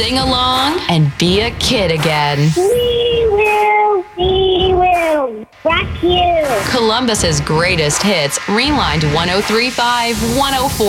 sing along, and be a kid again. We will rock you. Columbus's greatest hits, Rewind 103.5, 104.